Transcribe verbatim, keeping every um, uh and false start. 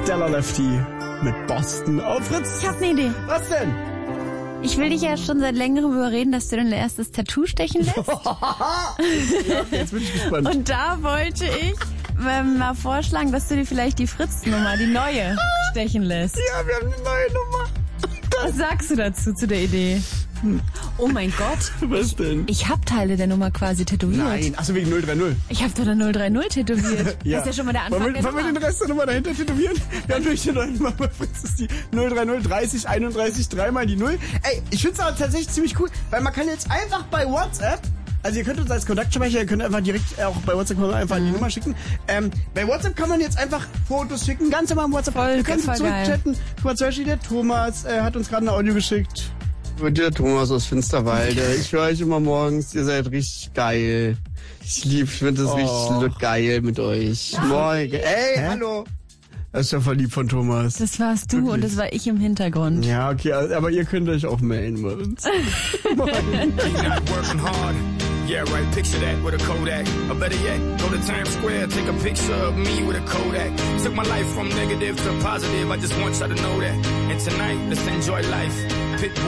Stella Lefty mit Boston auf Fritz. Ich hab eine Idee. Was denn? Ich will dich ja schon seit längerem überreden, dass du dein erstes Tattoo stechen lässt. Ja, jetzt bin ich gespannt. Und da wollte ich ähm, mal vorschlagen, dass du dir vielleicht die Fritz-Nummer, die neue, stechen lässt. Ja, wir haben eine neue Nummer. Was sagst du dazu, zu der Idee? Oh mein Gott. Was denn? Ich hab Teile der Nummer quasi tätowiert. Nein, achso, wegen null drei null. Ich hab doch eine null drei null tätowiert. Ja. Das ist ja schon mal der Anfang Wollen wir, der wollen wir Nummer. den Rest der Nummer dahinter tätowieren? Wir haben nämlich die neue Nummer bei Fritz, ist die null drei null dreißig einunddreißig dreimal die null. Ey, ich find's aber tatsächlich ziemlich cool, weil man kann jetzt einfach bei WhatsApp, also ihr könnt uns als Kontaktspeicher, ihr könnt einfach direkt auch bei WhatsApp einfach mhm. die Nummer schicken. Ähm, bei WhatsApp kann man jetzt einfach Fotos schicken, ganz normal im WhatsApp. Voll, wir können voll zurückchatten. Guck mal, zum Beispiel der Thomas äh, hat uns gerade ein Audio geschickt. Der Thomas aus Finsterwalde. Ich höre euch immer morgens, ihr seid richtig geil. Ich lieb, ich finde das oh. richtig geil mit euch. Ja. Moin. Ey, Hä? Hallo. Das ist ja voll lieb von Thomas. Das warst du Wirklich? Und das war ich im Hintergrund. Ja, okay, aber ihr könnt euch auch melden bei uns. Yeah, right, picture that with a Kodak. Or better yet, go to Times Square, take a picture of me with a Kodak. Took my life from negative to positive, I just want y'all to know that. And tonight, let's enjoy life. Pitbull.